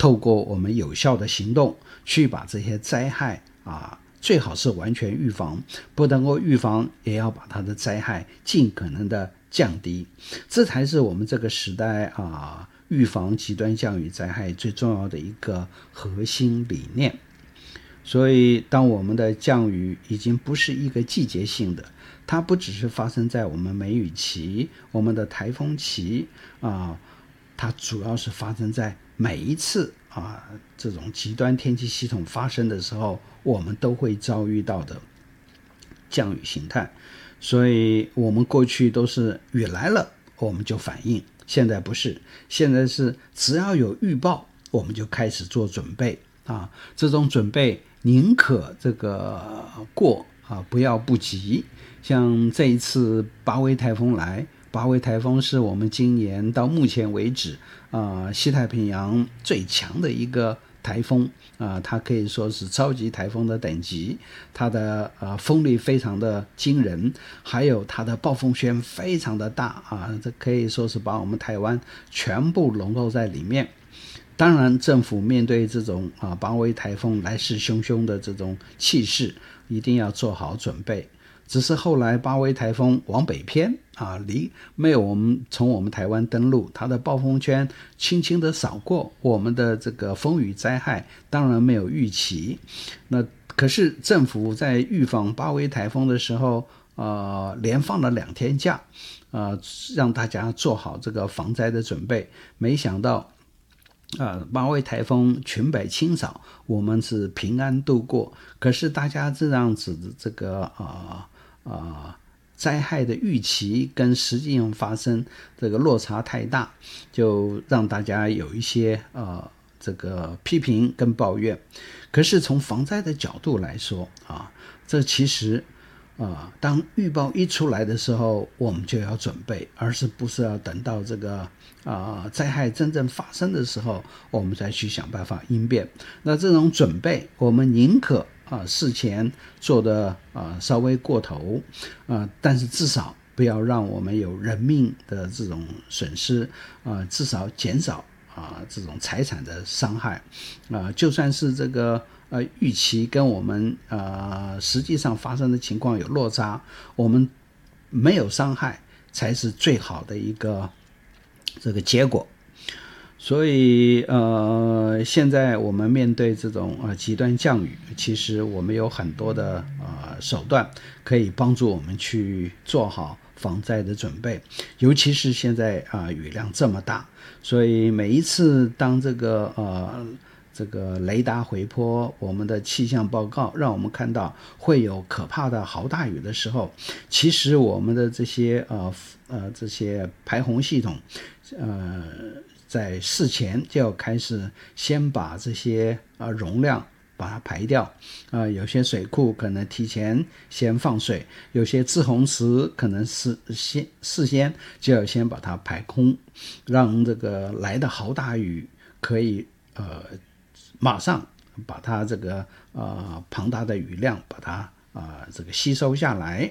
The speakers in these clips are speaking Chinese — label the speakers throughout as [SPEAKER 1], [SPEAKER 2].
[SPEAKER 1] 透过我们有效的行动去把这些灾害最好是完全预防，不能够预防也要把它的灾害尽可能的降低，这才是我们这个时代预防极端降雨灾害最重要的一个核心理念。所以当我们的降雨已经不是一个季节性的，它不只是发生在我们梅雨期、我们的台风期它主要是发生在每一次这种极端天气系统发生的时候，我们都会遭遇到的降雨形态。所以我们过去都是雨来了我们就反应，现在不是，现在是只要有预报我们就开始做准备这种准备宁可这个过不要不及。像这一次巴威台风来，巴威台风是我们今年到目前为止西太平洋最强的一个台风它可以说是超级台风的等级，它的风力非常的惊人，还有它的暴风圈非常的大这可以说是把我们台湾全部笼罩在里面。当然政府面对这种巴威台风来势汹汹的这种气势一定要做好准备。只是后来巴威台风往北偏没有从我们台湾登陆，它的暴风圈轻轻的扫过，我们的这个风雨灾害当然没有预期。那可是政府在预防巴威台风的时候连放了2天假让大家做好这个防灾的准备。没想到巴威台风裙摆清扫，我们是平安度过。可是大家这样子的这个灾害的预期跟实际上发生这个落差太大，就让大家有一些这个批评跟抱怨。可是从防灾的角度来说这其实当预报一出来的时候我们就要准备，而是不是要等到这个灾害真正发生的时候我们再去想办法应变。那这种准备我们宁可事前做的稍微过头但是至少不要让我们有人命的这种损失至少减少这种财产的伤害就算是这个预期跟我们实际上发生的情况有落差，我们没有伤害才是最好的一个这个结果。所以现在我们面对这种极端降雨，其实我们有很多的手段可以帮助我们去做好防灾的准备。尤其是现在雨量这么大，所以每一次当这个雷达回波，我们的气象报告让我们看到会有可怕的豪大雨的时候，其实我们的这些排洪系统在事前就要开始先把这些容量把它排掉有些水库可能提前先放水，有些滞洪池可能是事先就要先把它排空，让这个来的豪大雨可以马上把它这个庞大的雨量把它这个吸收下来。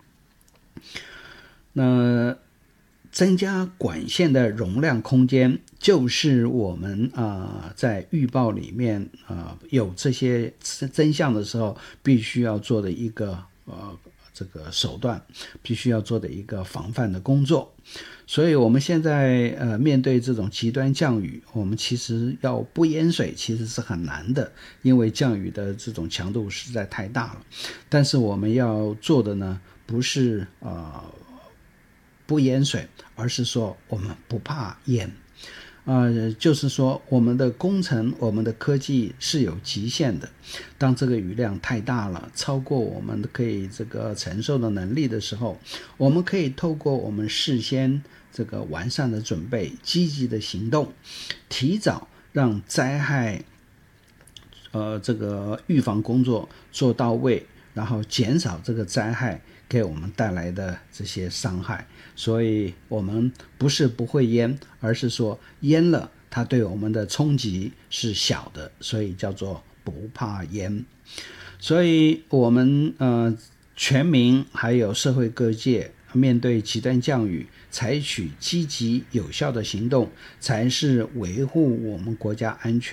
[SPEAKER 1] 那增加管线的容量空间，就是我们在预报里面有这些真相的时候必须要做的一个这个手段，必须要做的一个防范的工作。所以我们现在面对这种极端降雨，我们其实要不淹水其实是很难的，因为降雨的这种强度实在太大了。但是我们要做的呢，不是不淹水，而是说我们不怕淹就是说我们的工程我们的科技是有极限的，当这个雨量太大了，超过我们可以这个承受的能力的时候，我们可以透过我们事先这个完善的准备，积极的行动，提早让灾害这个预防工作做到位，然后减少这个灾害给我们带来的这些伤害。所以我们不是不会淹，而是说淹了它对我们的冲击是小的，所以叫做不怕淹。所以我们全民还有社会各界面对极端降雨采取积极有效的行动，才是维护我们国家安全